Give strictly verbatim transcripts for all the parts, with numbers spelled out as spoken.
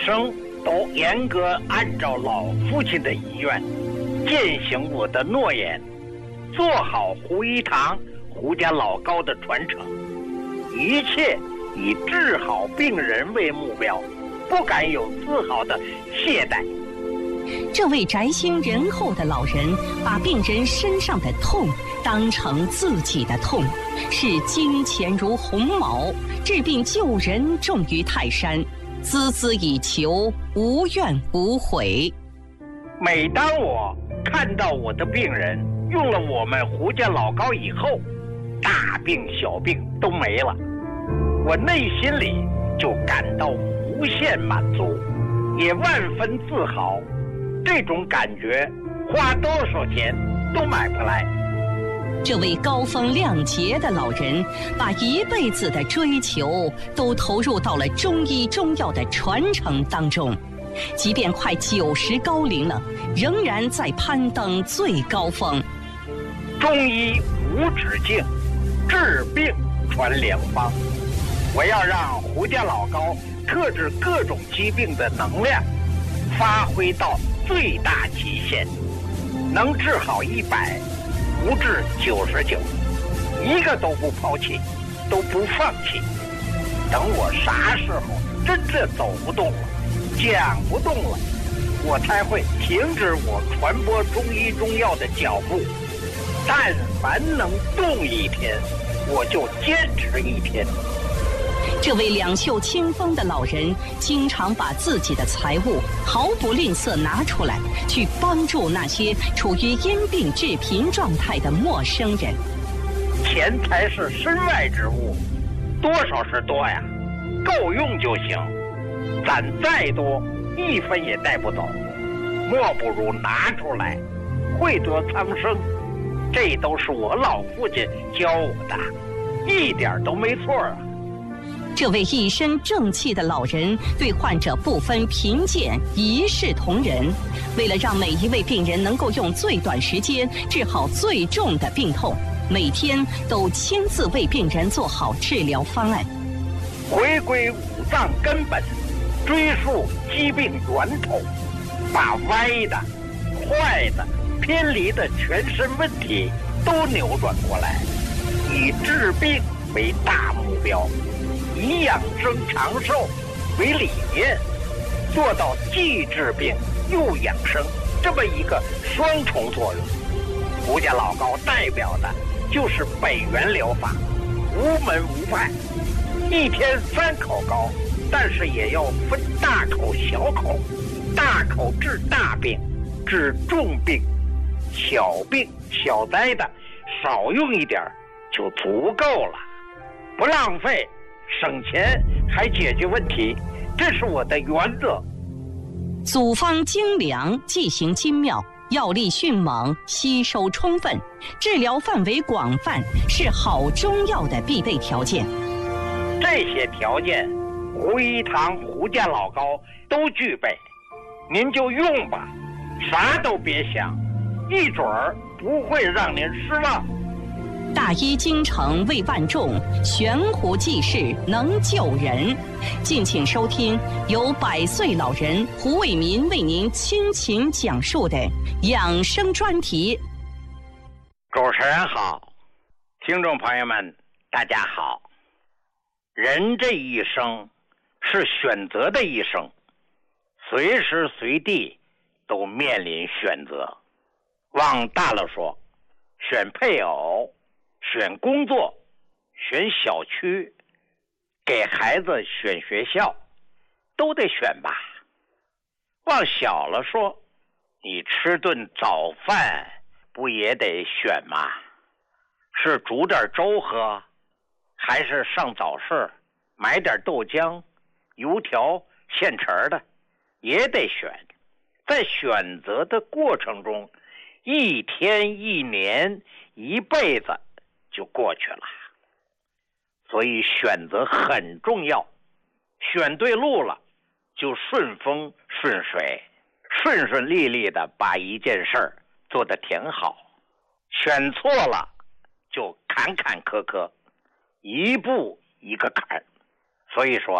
生都严格按照老父亲的遗愿，践行我的诺言，做好胡一堂、胡家老高的传承，一切以治好病人为目标，不敢有丝毫的懈怠。 这位宅心仁厚的老人，把病人身上的痛当成自己的痛，视金钱如鸿毛，治病救人重于泰山，孜孜以求，无怨无悔。 每当我看到我的病人用了我们胡家老高以后，大病小病都没了，我内心里就感到无限满足，也万分自豪。这种感觉花多少钱都买不来。 这位高风亮节的老人，把一辈子的追求都投入到了中医中药的传承当中，即便快九十高龄了，仍然在攀登最高峰。 中医无止境，治病传良方。我要让胡家老高克制各种疾病的能量发挥到最大极限，能治好一百，不治九十九，一个都不抛弃，都不放弃。等我啥时候真正走不动了，讲不动了，我才会停止我传播中医中药的脚步。但凡能动一天，我就坚持一天。 这位两袖清风的老人，经常把自己的财物毫不吝啬拿出来，去帮助那些处于因病致贫状态的陌生人。 钱财是身外之物，多少是多呀，够用就行。攒再多，一分也带不走，莫不如拿出来，惠得苍生。这都是我老父亲教我的，一点都没错啊。 这位一身正气的老人对患者不分贫贱，一视同仁。为了让每一位病人能够用最短时间治好最重的病痛，每天都亲自为病人做好治疗方案。 回归五脏根本，追溯疾病源头，把歪的、坏的、偏离的全身问题都扭转过来，以治病为大目标，以养生长寿为理念，做到既治病又养生这么一个双重作用。胡家老高代表的就是北元疗法，无门无派，一天三口膏，但是也要分大口小口，大口治大病，治重病，小病小灾的少用一点就足够了，不浪费，省钱还解决问题，这是我的原则。 组方精良，剂型精妙，药力迅猛，吸收充分，治疗范围广泛，是好中药的必备条件。 这些条件，胡一堂、胡家老高都具备，您就用吧，啥都别想，一准儿不会让您失望。 大医精诚为万众，悬壶济世能救人。敬请收听由百岁老人胡伟民为您倾情讲述的养生专题。 主持人好，听众朋友们大家好。人这一生是选择的一生，随时随地都面临选择。往大了说，选配偶，选工作，选小区，给孩子选学校，都得选吧。往小了说，你吃顿早饭不也得选吗？是煮点粥喝，还是上早市买点豆浆、油条现成的，也得选。在选择的过程中，一天一年一辈子就过去了。所以选择很重要，选对路了就顺风顺水，顺顺利利的把一件事儿做得挺好。选错了就坎坎坷坷，一步一个坎。所以说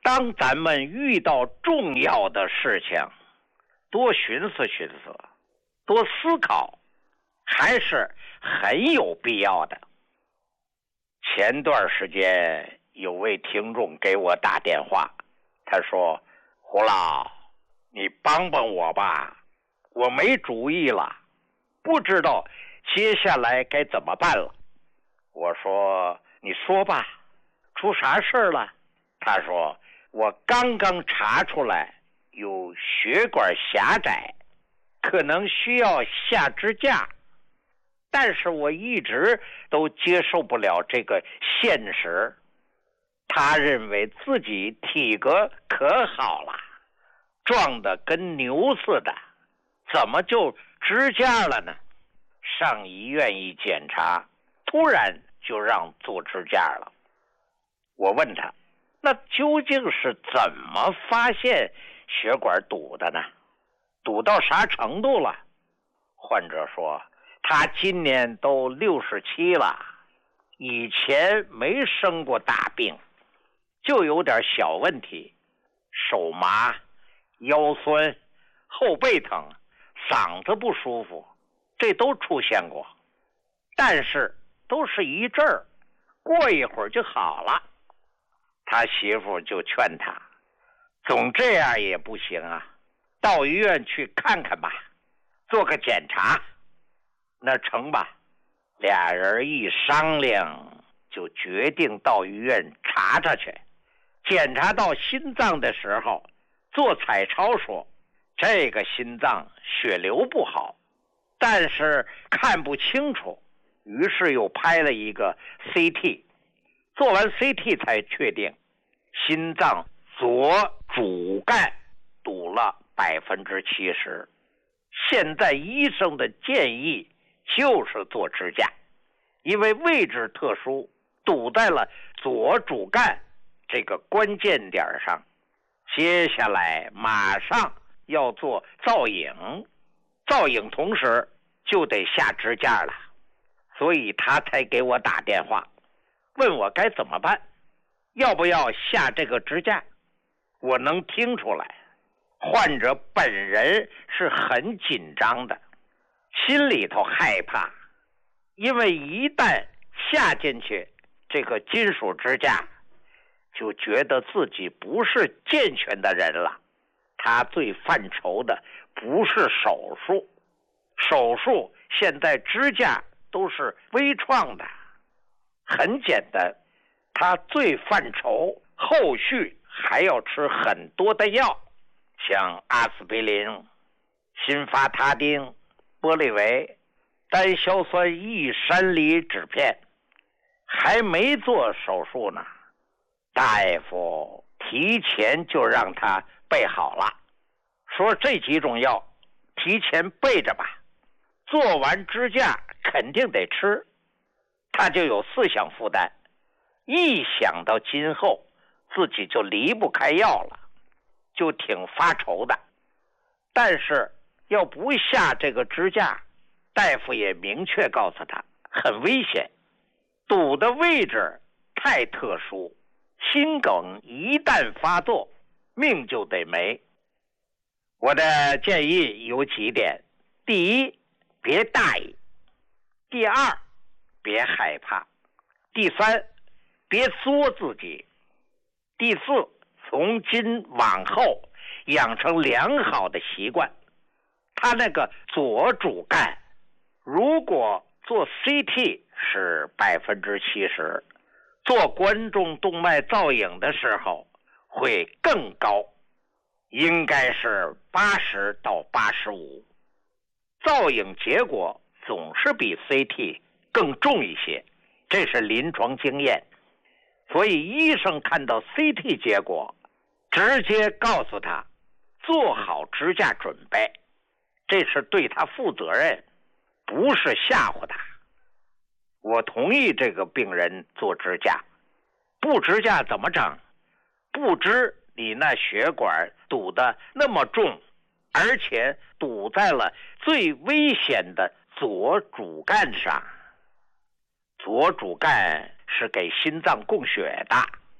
当咱们遇到重要的事情，多寻思寻思，多思考，还是很有必要的。前段时间有位听众给我打电话，他说：胡老，你帮帮我吧，我没主意了，不知道接下来该怎么办了。我说：你说吧，出啥事了？他说：我刚刚查出来有血管狭窄，可能需要下支架，但是我一直都接受不了这个现实。他认为自己体格可好了，壮得跟牛似的，怎么就支架了呢？上医院一检查，突然就让做支架了。我问他，那究竟是怎么发现血管堵的呢？堵到啥程度了？患者说，他今年都六十七了，以前没生过大病，就有点小问题，手麻、腰酸、后背疼、嗓子不舒服，这都出现过，但是都是一阵儿，过一会儿就好了。他媳妇就劝他，总这样也不行啊，到医院去看看吧，做个检查。那成吧，俩人一商量，就决定到医院查查去。检查到心脏的时候，做彩超说这个心脏血流不好，但是看不清楚，于是又拍了一个 C T， 做完 C T 才确定心脏左主干堵了百分之七十。现在医生的建议就是做支架，因为位置特殊，堵在了左主干这个关键点上。接下来马上要做造影，造影同时就得下支架了，所以他才给我打电话，问我该怎么办，要不要下这个支架。我能听出来，患者本人是很紧张的，心里头害怕，因为一旦下进去这个金属支架，就觉得自己不是健全的人了。他最犯愁的不是手术，手术现在支架都是微创的，很简单。他最犯愁后续还要吃很多的药，像阿司匹林、辛伐他汀、玻利维、单硝酸异山梨酯片。还没做手术呢，大夫提前就让他备好了，说这几种药提前备着吧，做完支架肯定得吃。他就有思想负担，一想到今后自己就离不开药了，就挺发愁的。但是要不下这个支架，大夫也明确告诉他很危险，堵的位置太特殊，心梗一旦发作，命就得没。我的建议有几点：第一，别大意；第二，别害怕；第三，别作自己；第四，从今往后养成良好的习惯。他那个左主干，如果做 C T 是百分之七十，做冠状动脉造影的时候会更高，应该是八十到八十五。造影结果总是比 C T 更重一些，这是临床经验。所以医生看到 C T 结果，直接告诉他做好支架准备，这是对他负责任，不是吓唬他。我同意这个病人做支架，不支架怎么整？不知你那血管堵得那么重，而且堵在了最危险的左主干上。左主干是给心脏供血的，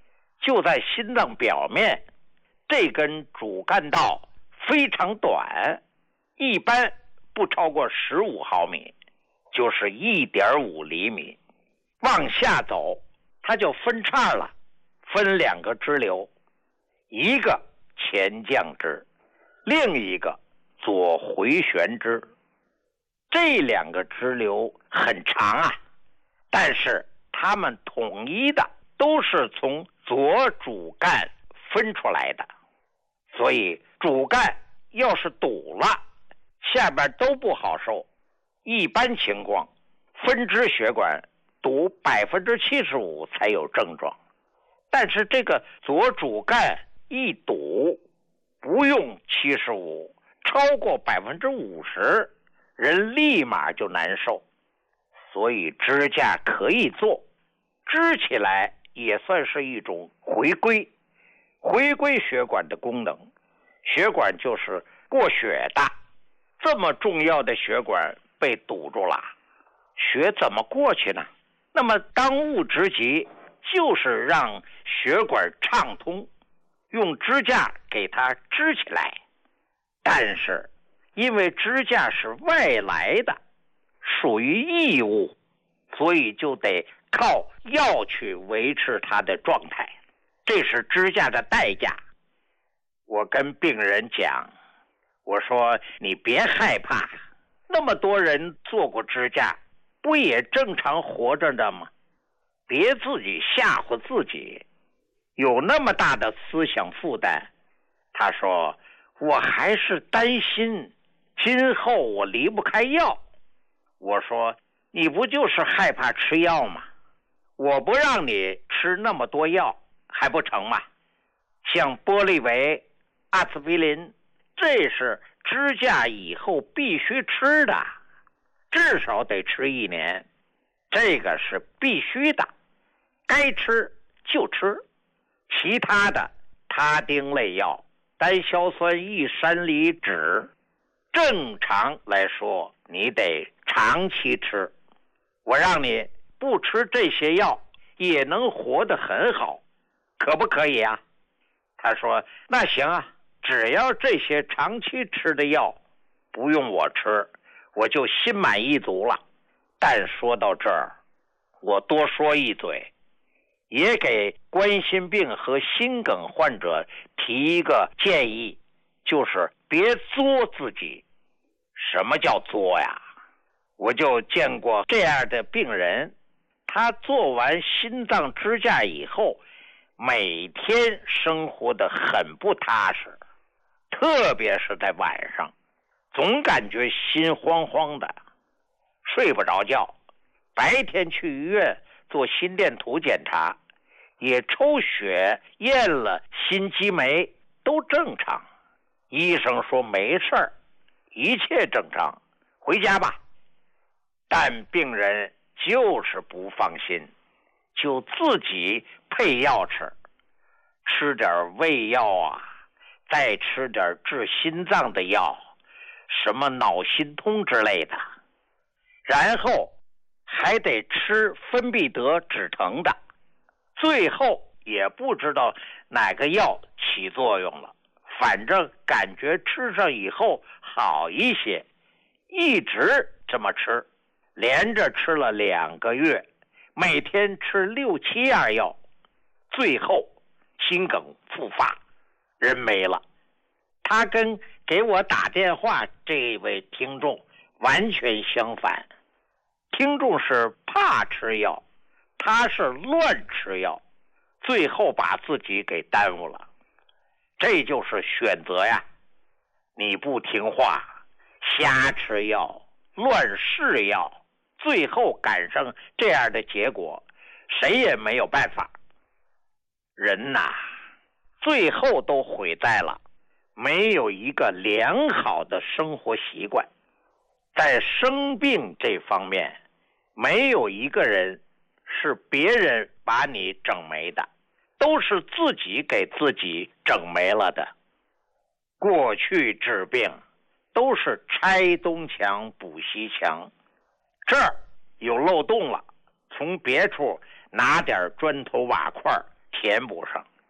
就在心脏表面，这根主干道非常短，一般不超过十五毫米，就是 一点五厘米。往下走，它就分叉了，分两个支流，一个前降支，另一个左回旋支。这两个支流很长啊，但是它们统一的都是从左主干分出来的，所以主干要是堵了，下边都不好受。一般情况，分支血管堵百分之七十五才有症状，但是这个左主干一堵，不用七十五，超过百分之五十，人立马就难受。所以支架可以做，支起来也算是一种回归，回归血管的功能。血管就是过血的，这么重要的血管被堵住了，血怎么过去呢？那么当务之急就是让血管畅通，用支架给它支起来。但是因为支架是外来的，属于异物，所以就得靠药去维持它的状态，这是支架的代价。我跟病人讲，我说你别害怕，那么多人做过支架，不也正常活着的吗？别自己吓唬自己，有那么大的思想负担。他说我还是担心今后我离不开药。我说你不就是害怕吃药吗？我不让你吃那么多药还不成吗？像玻利维、阿司匹林，这是支架以后必须吃的，至少得吃一年，这个是必须的，该吃就吃。其他的他汀类药、单硝酸异山梨酯，正常来说你得长期吃。我让你不吃这些药也能活得很好，可不可以啊？他说那行啊，只要这些长期吃的药不用我吃，我就心满意足了。但说到这儿，我多说一嘴，也给冠心病和心梗患者提一个建议，就是别作自己。什么叫作呀？我就见过这样的病人，他做完心脏支架以后，每天生活得很不踏实，特别是在晚上，总感觉心慌慌的，睡不着觉。白天去医院做心电图检查，也抽血验了心肌酶，都正常。医生说没事儿，一切正常，回家吧。但病人就是不放心，就自己配药吃，吃点胃药啊，再吃点治心脏的药，什么脑心通之类的，然后还得吃芬必得止疼的，最后也不知道哪个药起作用了，反正感觉吃上以后好一些，一直这么吃，连着吃了两个月，每天吃六七样药，最后心梗复发，人没了。他跟给我打电话这位听众完全相反，听众是怕吃药，他是乱吃药，最后把自己给耽误了。这就是选择呀，你不听话，瞎吃药，乱试药，最后赶上这样的结果，谁也没有办法。人呐，最后都毁在了没有一个良好的生活习惯。在生病这方面，没有一个人是别人把你整没的，都是自己给自己整没了的。过去治病都是拆东墙补西墙，这儿有漏洞了，从别处拿点砖头瓦块填补上，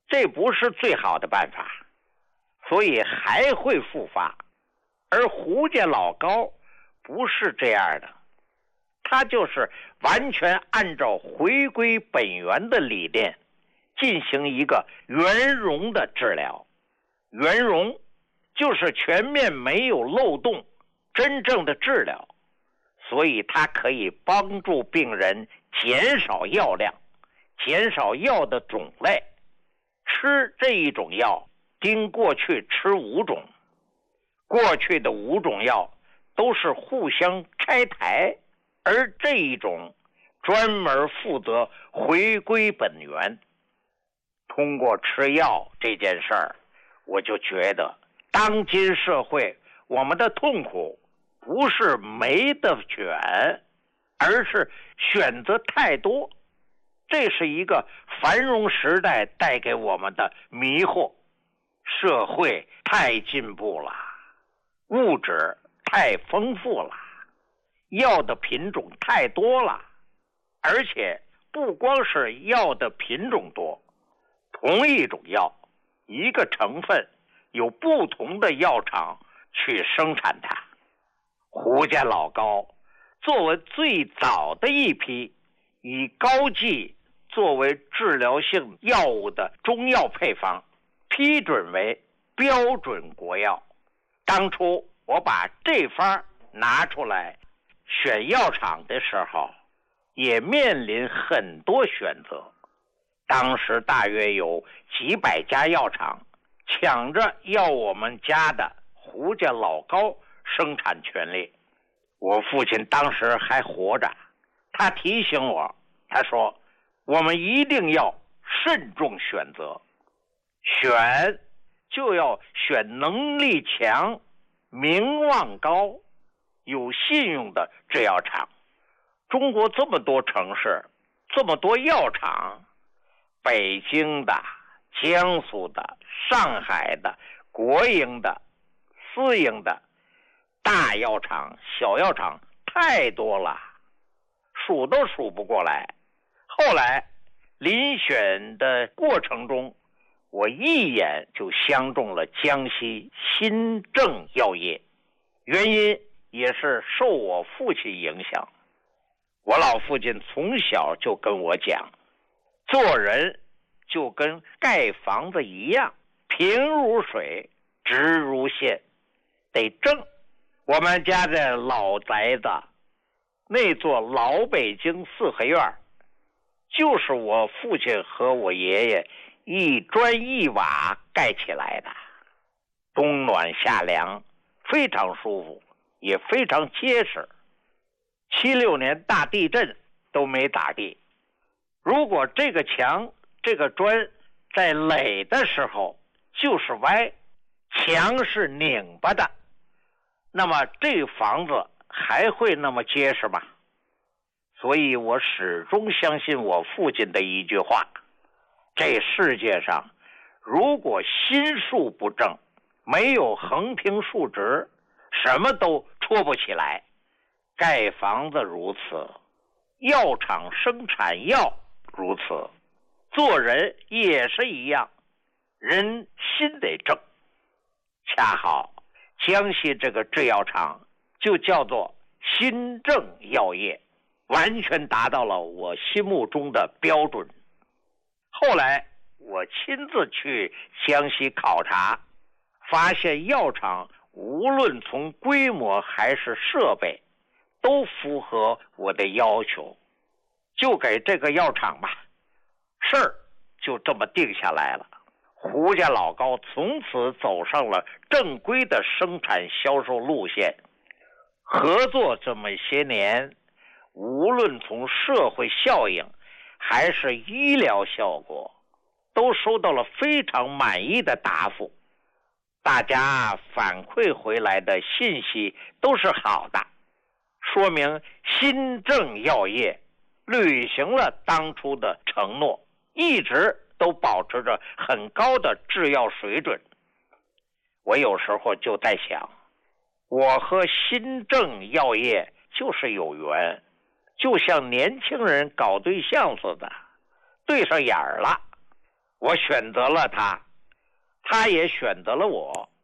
这不是最好的办法，所以还会复发。而胡家老高不是这样的，他就是完全按照回归本源的理念进行一个圆融的治疗。圆融就是全面没有漏洞，真正的治疗，所以它可以帮助病人减少药量，减少药的种类。吃这一种药跟过去吃五种，过去的五种药都是互相拆台，而这一种专门负责回归本源。通过吃药这件事儿，我就觉得当今社会我们的痛苦不是没得选，而是选择太多。这是一个繁荣时代带给我们的迷惑。社会太进步了，物质太丰富了，药的品种太多了，而且不光是药的品种多，同一种药，一个成分有不同的药厂去生产它。胡家老高作为最早的一批以高剂作为治疗性药物的中药配方，批准为标准国药。当初我把这方拿出来选药厂的时候，也面临很多选择。当时大约有几百家药厂抢着要我们家的胡家老高生产权利。我父亲当时还活着，他提醒我，他说我们一定要慎重选择，选就要选能力强、名望高、有信用的制药厂。中国这么多城市，这么多药厂，北京的、江苏的、上海的、国营的、私营的，大药厂、小药厂太多了，数都数不过来。后来遴选的过程中，我一眼就相中了江西新政药业，原因也是受我父亲影响。我老父亲从小就跟我讲，做人就跟盖房子一样，平如水，直如线，得正。我们家的老宅子，那座老北京四合院，就是我父亲和我爷爷一砖一瓦盖起来的，冬暖夏凉，非常舒服，也非常结实。七六年大地震都没打地。如果这个墙、这个砖在垒的时候就是歪，墙是拧巴的，那么这房子还会那么结实吗？所以我始终相信我父亲的一句话，这世界上如果心术不正，没有横平竖直，什么都戳不起来。盖房子如此，药厂生产药如此，做人也是一样，人心得正。恰好江西这个制药厂就叫做新政药业，完全达到了我心目中的标准。后来我亲自去江西考察，发现药厂无论从规模还是设备都符合我的要求，就给这个药厂吧，事儿就这么定下来了。胡家老高从此走上了正规的生产销售路线。合作这么些年，无论从社会效应还是医疗效果，都收到了非常满意的答复。大家反馈回来的信息都是好的，说明新政药业履行了当初的承诺，一直都保持着很高的制药水准。我有时候就在想，我和新政药业就是有缘，就像年轻人搞对象似的，对上眼儿了。 我选择了他，他也选择了我。